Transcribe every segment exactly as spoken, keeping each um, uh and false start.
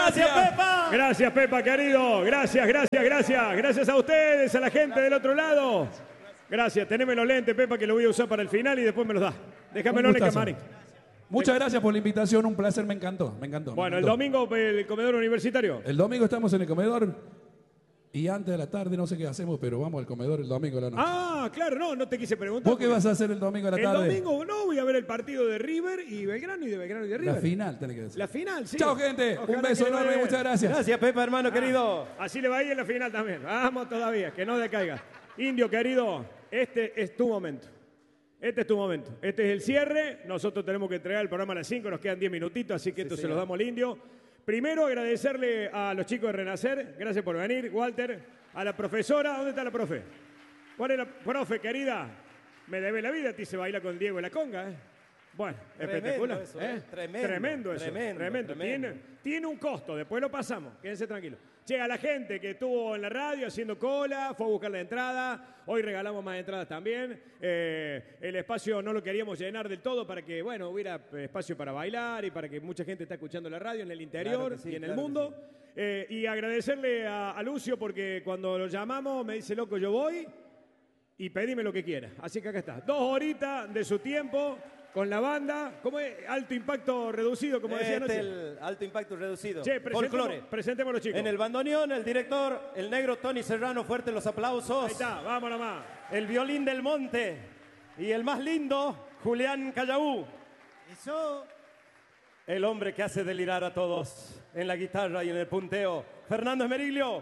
Gracias, Pepa. Gracias, Pepa, querido. Gracias, gracias, gracias. Gracias a ustedes, a la gente del otro lado. Gracias. Teneme los lentes, Pepa, que los voy a usar para el final y después me los das. Déjamelo en el camarín. Muchas gracias por la invitación, un placer, me encantó, me encantó. Bueno, me el encantó. domingo el comedor universitario. El domingo estamos en el comedor y antes de la tarde no sé qué hacemos, pero vamos al comedor el domingo a la noche. Ah, claro, no, no te quise preguntar. ¿Vos qué vas a hacer el domingo a la tarde? El domingo no, voy a ver el partido de River y Belgrano y de Belgrano y de River. La final, tenés que decir. La final, sí. Chao, gente. Ojalá Un beso que le enorme, vaya muchas bien. gracias. Gracias, Pepa, hermano querido. Así le va a ir en la final también. Vamos todavía, que no decaiga. Indio, querido, este es tu momento. Este es tu momento. Este es el cierre. Nosotros tenemos que entregar el programa a las cinco. Nos quedan diez minutitos, así que esto Sí, se lo damos al Indio. Primero, agradecerle a los chicos de Renacer. Gracias por venir, Walter. A la profesora. ¿Dónde está la profe? ¿Cuál es la profe, querida? Me debe la vida. A ti se baila con Diego en la conga, ¿eh? Bueno, Tremendo espectacular. eso, ¿eh? ¿eh? Tremendo, Tremendo eso. tremendo, Tremendo. tremendo. Tiene, tiene un costo. Después lo pasamos. Quédense tranquilos. Llega la gente que estuvo en la radio haciendo cola, fue a buscar la entrada. Hoy regalamos más entradas también. Eh, el espacio no lo queríamos llenar del todo para que, bueno, hubiera espacio para bailar y para que mucha gente esté escuchando la radio en el interior Claro que sí, y en el claro que mundo. Eh, y agradecerle a, a Lucio porque cuando lo llamamos me dice, loco, yo voy y pedime lo que quiera. Así que acá está. Dos horitas de su tiempo con la banda. ¿Cómo es? Alto impacto reducido, como decía Este anoche. el alto impacto reducido. Che, presentemos, Folclore. presentemos a los chicos. En el bandoneón, el director, el negro Tony Serrano, fuerte los aplausos. Ahí está, vamos nomás. El violín del monte y el más lindo, Julián Callaú. Eso. El hombre que hace delirar a todos en la guitarra y en el punteo, Fernando Esmeriglio.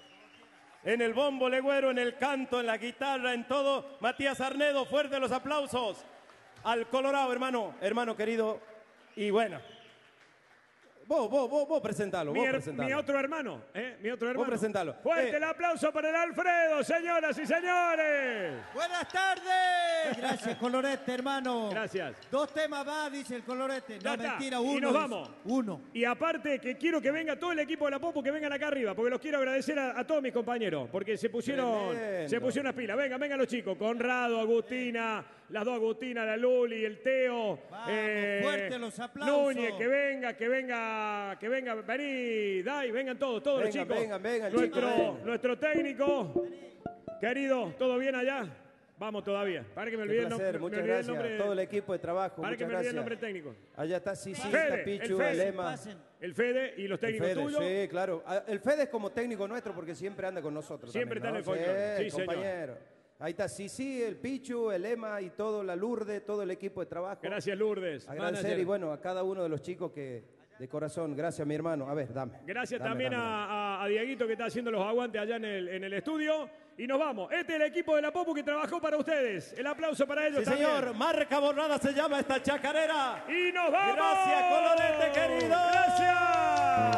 En el bombo legüero, en el canto, en la guitarra, en todo, Matías Arnedo, fuerte los aplausos. Al Colorado, hermano, hermano querido. Y bueno, vos, vos, vos, vos presentalo, Mi, vos her- presentalo. mi otro hermano, ¿eh? Mi otro hermano. presentalo. Fuerte Eh. el aplauso para el Alfredo, señoras y señores. Buenas tardes. Gracias, Colorete, hermano. Gracias. Dos temas más, dice el Colorete. Ya No, está. mentira, Y uno. nos dice. vamos. Uno. Y aparte que quiero que venga todo el equipo de la Popu, que vengan acá arriba, porque los quiero agradecer a, a todos mis compañeros, porque se pusieron, Tremendo. se pusieron las pilas. Vengan, vengan los chicos. Conrado, Agustina, las dos Agustinas, la Luli, el Teo. Vamos, fuerte los aplausos. Núñez, que venga, que venga, que venga, vení, Dai, vengan todos, todos los Vengan, chicos. vengan, vengan, nuestro, chicos, vengan. nuestro técnico, querido, ¿todo bien allá? Vamos todavía. Para que me Qué olvide el placer, nombre. muchas me olvidé el gracias nombre- a todo el equipo de trabajo. Para que muchas me olvide el gracias. nombre técnico. Allá está Sisi, Fede, está el Pichu, Fede. el Ema. Pasen. El Fede y los El técnicos Fede, tuyos. sí, claro. Ah, El Fede es como técnico nuestro porque siempre anda con nosotros. Siempre también, está en el ¿no? folclore. Sí, Sí, señor. compañero. Ahí está Sisi, el Pichu, el Ema y todo, la Lourdes, todo el equipo de trabajo. Gracias, Lourdes. Agradecer manager. y bueno, a cada uno de los chicos que de corazón, gracias mi hermano. A ver, dame. Gracias Dame, también dame, dame. A, a, a Dieguito que está haciendo los aguantes allá en el, en el estudio. Y nos vamos. Este es el equipo de la Popu que trabajó para ustedes. El aplauso para ellos Sí, también. señor, marca borrada se llama esta chacarera. Y nos vamos. Gracias, Colorete querido. Gracias.